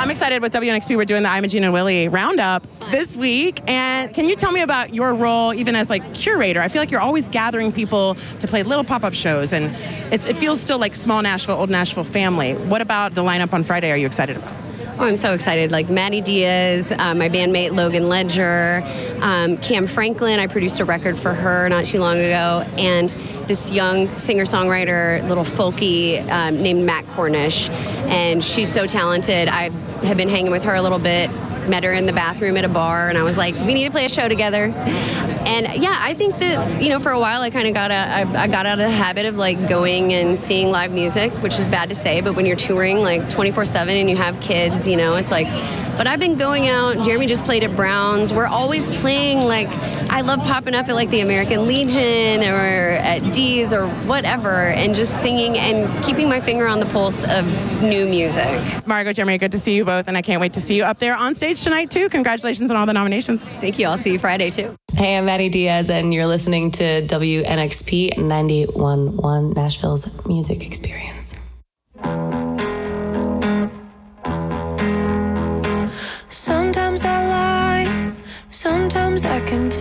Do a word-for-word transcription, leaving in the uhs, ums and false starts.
I'm excited with W N X P. We're doing the Imogene and Willie Roundup this week. And can you tell me about your role even as like curator? I feel like you're always gathering people to play little pop-up shows, and it's, it feels still like small Nashville, old Nashville family. What about the lineup on Friday are you excited about? Oh, I'm so excited. Like Maddie Diaz, uh, my bandmate Logan Ledger, um, Cam Franklin. I produced a record for her not too long ago. And this young singer-songwriter, little folky, um, named Matt Cornish. And she's so talented. I have been hanging with her a little bit. Met her in the bathroom at a bar, and I was like, we need to play a show together. And yeah, I think that, you know, for a while I kind of got a, I, I got out of the habit of like going and seeing live music, which is bad to say, but when you're touring like twenty-four seven and you have kids, you know, it's like, but I've been going out. Jeremy just played at Brown's. We're always playing, like, I love popping up at like the American Legion or at D's or whatever, and just singing and keeping my finger on the pulse of new music. Margot, Jeremy, good to see you both, and I can't wait to see you up there on stage tonight too. Congratulations on all the nominations. Thank you. I'll see you Friday too. Hey, I'm Maddie Diaz, and you're listening to W N X P ninety-one point one, Nashville's music experience. Sometimes I lie, sometimes I convince.